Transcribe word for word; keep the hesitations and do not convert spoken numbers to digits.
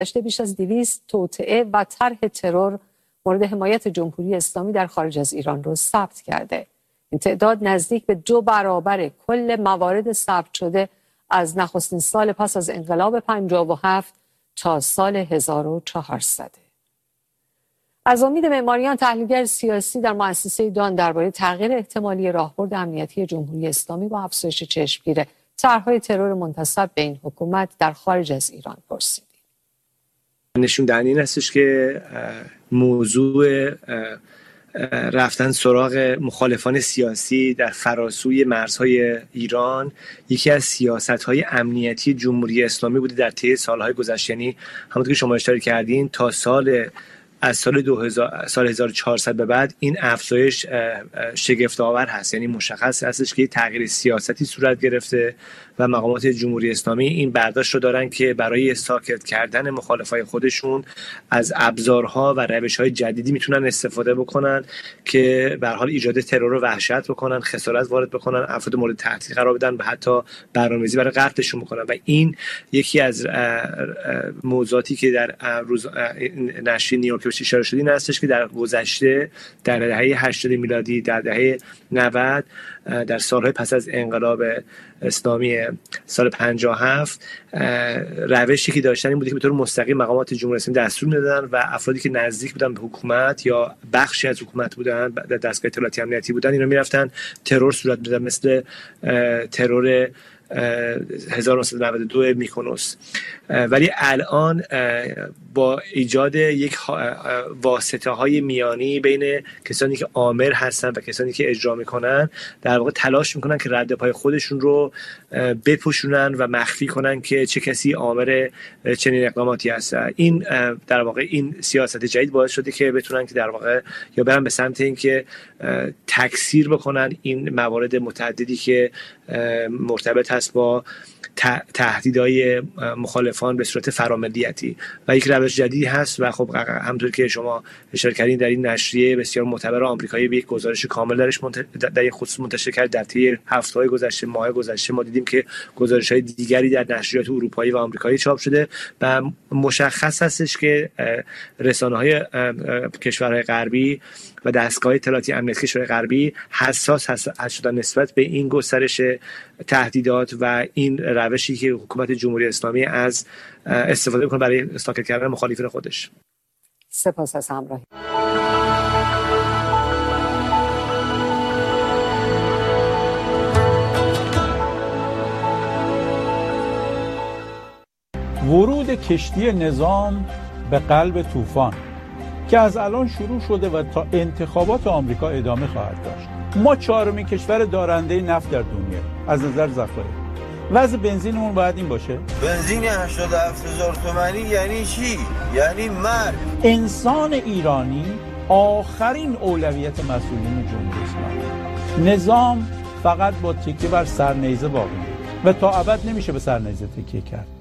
داشته بیش از دویست توطئه و طرح ترور مورد حمایت جمهوری اسلامی در خارج از ایران رو ثبت کرده. این تعداد نزدیک به دو برابر کل موارد ثبت شده از نخستین سال پس از انقلاب پنجاه و هفت تا سال هزار و چهارصد. از امید معماریان، تحلیلگر سیاسی در مؤسسه دان، درباره تغییر احتمالی راهبرد امنیتی جمهوری اسلامی با افزایش چشمگیر طرح‌های ترور منتسب به این حکومت در خارج از ایران پرسیدیم. نشون دهنده این هستش که موضوع رفتن سراغ مخالفان سیاسی در فراسوی مرزهای ایران یکی از سیاست‌های امنیتی جمهوری اسلامی بوده در طی سال‌های گذشته. یعنی همونطور که شما اشاره کردین تا سال از سال دو هزار سال هزار و چهارصد به بعد این افزایش شگفت‌آور هست. یعنی مشخص هستش که تغییر سیاستی صورت گرفته و مقامات جمهوری اسلامی این برداشت رو دارن که برای ساکت کردن مخالفای خودشون از ابزارها و روش‌های جدیدی میتونن استفاده بکنن که به هر حال ایجاد ترور و وحشت بکنن، خسارت وارد بکنن، افراد مورد تهدید قرار بدن و حتی برنامه‌ریزی برای قتلشون بکنن. و این یکی از موضوعاتی که در روز نشریه نیویورک اشاره شده این هستش که در گذشته در دهه هشتاد میلادی، در دهه نود، در سالهای پس از انقلاب اسلامی سال پنجاه و هفت روشی که داشتن این بوده که به طور مستقیم مقامات جمهوری اسلامی دستور میدادن و افرادی که نزدیک بودن به حکومت یا بخشی از حکومت بودن، در دستگاه اطلاعاتی امنیتی بودن، اینا میرفتن ترور صورت میدادن، مثل ترور هزار و نهصد و نود و دو میکونوس. ولی الان با ایجاد یک واسطه های میانی بین کسانی که آمر هستن و کسانی که اجرا میکنن، در واقع تلاش میکنن که رد پای خودشون رو بپوشونن و مخفی کنن که چه کسی آمر چنین اقداماتی هست. این در واقع این سیاست جدید باعث شده که بتونن که در واقع یا برن به سمت این که تکثیر بکنن این موارد متعددی که مرتبط هست با تهدیدهای مخالفان به صورت فراملیتی و یک روش جدیدی هست. و خب همونطور که شما اشاره کردین در این نشریه بسیار معتبر آمریکایی به یک گزارش کامل درش در این خصوص منتشر کرد. در طی هفته‌های گذشته، ماه‌های گذشته ما دیدیم که گزارش‌های دیگری در نشریات اروپایی و آمریکایی چاپ شده و مشخص هستش که رسانه‌های کشورهای غربی و دستگاه اطلاعاتی امنیتی کشورهای غربی حساس هست شدن نسبت به این گسترش تهدیدات و این روشی که حکومت جمهوری اسلامی از استفاده می‌کنه برای ساکت کردن مخالفین خودش. سپاس از همراهی. ورود کشتی نظام به قلب طوفان که از الان شروع شده و تا انتخابات آمریکا ادامه خواهد داشت. ما چهارمین کشور دارنده نفت در دنیا از نظر ذخایر. وضع بنزینمون باید این باشه؟ بنزین هشتاد و هفت هزار تومانی یعنی چی؟ یعنی مرگ. انسان ایرانی آخرین اولویت مسئولین جمهوری اسلامی. نظام فقط با تکیه بر سرنیزه باقی و تا ابد نمیشه به سرنیزه تکیه کرد.